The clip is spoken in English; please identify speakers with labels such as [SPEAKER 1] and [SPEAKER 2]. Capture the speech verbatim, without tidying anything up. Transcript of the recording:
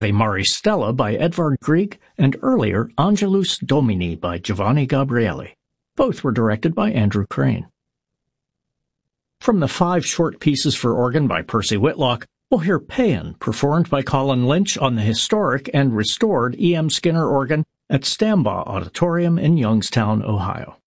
[SPEAKER 1] A Maristella by Edvard Grieg, and earlier Angelus Domini by Giovanni Gabrieli. Both were directed by Andrew Crane. From the five short pieces for organ by Percy Whitlock, we'll hear Paean, performed by Colin Lynch on the historic and restored E M. Skinner organ at Stambaugh Auditorium in Youngstown, Ohio.